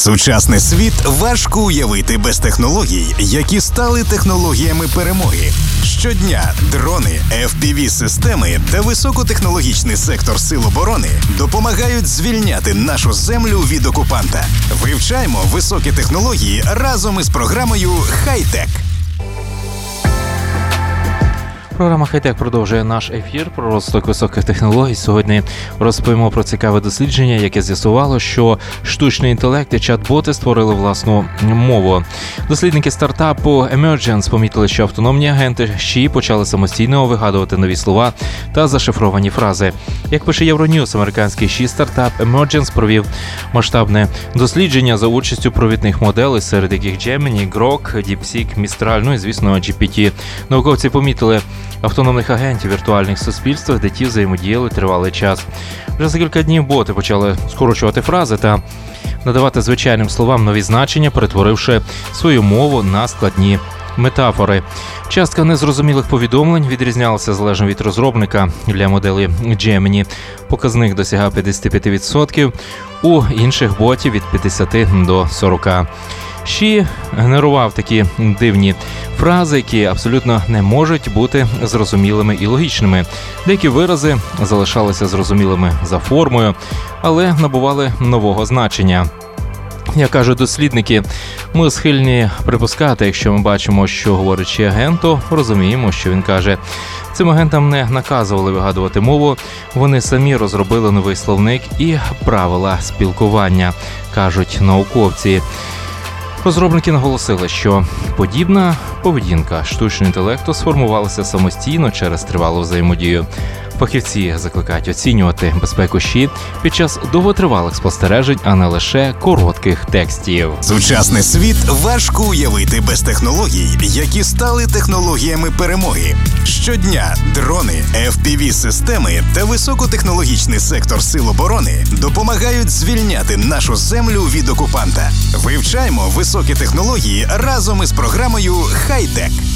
Сучасний світ важко уявити без технологій, які стали технологіями перемоги. Щодня дрони, FPV-системи та високотехнологічний сектор Сил оборони допомагають звільняти нашу землю від окупанта. Вивчаємо високі технології разом із програмою «Хай-Тек». Програма «Хай-Тек» продовжує наш ефір про розвиток високих технологій. Сьогодні розповімо про цікаве дослідження, яке з'ясувало, що штучний інтелект і чат-боти створили власну мову. Дослідники стартапу Emergence помітили, що автономні агенти ЩІ почали самостійно вигадувати нові слова та зашифровані фрази. Як пише Euronews, американський ЩІ стартап Emergence провів масштабне дослідження за участю провідних моделей, серед яких Gemini, Grok, DeepSeek, Mistral, і, звісно, GPT. Науковці помітили автономних агентів віртуальних суспільствах, де ті взаємодіяли тривалий час. Вже за кілька днів боти почали скорочувати фрази та надавати звичайним словам нові значення, перетворивши свою мову на складні метафори. Частка незрозумілих повідомлень відрізнялася залежно від розробника. Для моделі Gemini показник досягав 55%, у інших ботів від 50 до 40%. ЩІ генерував такі дивні фрази, які абсолютно не можуть бути зрозумілими і логічними. Деякі вирази залишалися зрозумілими за формою, але набували нового значення. Як кажуть дослідники, ми схильні припускати, якщо ми бачимо, що говорить ще агент, то розуміємо, що він каже. Цим агентам не наказували вигадувати мову, вони самі розробили новий словник і правила спілкування, кажуть науковці. Розробники наголосили, що подібна поведінка штучного інтелекту сформувалася самостійно через тривалу взаємодію. Фахівці закликають оцінювати безпеку ЩІ під час довготривалих спостережень, а не лише коротких текстів. Сучасний світ важко уявити без технологій, які стали технологіями перемоги. Щодня дрони, FPV-системи та високотехнологічний сектор Сил оборони допомагають звільняти нашу землю від окупанта. Вивчаємо високі технології разом із програмою «Хай-Тек».